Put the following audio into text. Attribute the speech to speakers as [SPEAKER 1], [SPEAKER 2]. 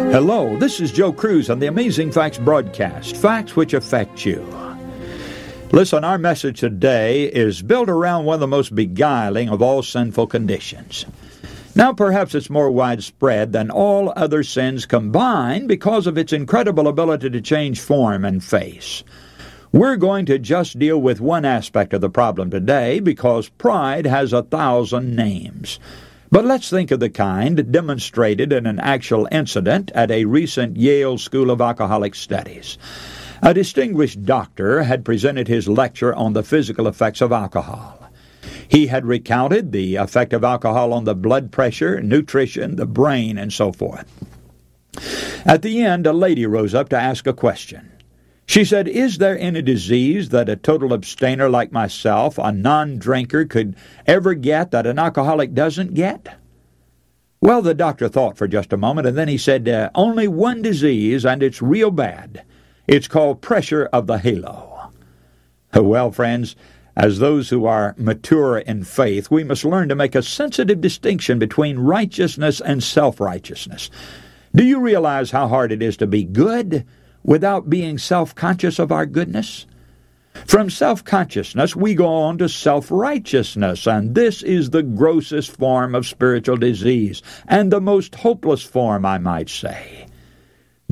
[SPEAKER 1] Hello, this is Joe Cruz on the Amazing Facts broadcast, facts which affect you. Listen, our message today is built around one of the most beguiling of all sinful conditions. Now, perhaps it's more widespread than all other sins combined because of its incredible ability to change form and face. We're going to just deal with one aspect of the problem today because pride has 1,000 names. But let's think of the kind demonstrated in an actual incident at a recent Yale School of Alcoholic Studies. A distinguished doctor had presented his lecture on the physical effects of alcohol. He had recounted the effect of alcohol on the blood pressure, nutrition, the brain, and so forth. At the end, a lady rose up to ask a question. She said, "Is there any disease that a total abstainer like myself, a non-drinker, could ever get that an alcoholic doesn't get?" Well, the doctor thought for just a moment, and then he said, "Only one disease, and it's real bad. It's called pressure of the halo." Well, friends, as those who are mature in faith, we must learn to make a sensitive distinction between righteousness and self-righteousness. Do you realize how hard it is to be good without being self-conscious of our goodness? From self-consciousness, we go on to self-righteousness, and this is the grossest form of spiritual disease, and the most hopeless form, I might say.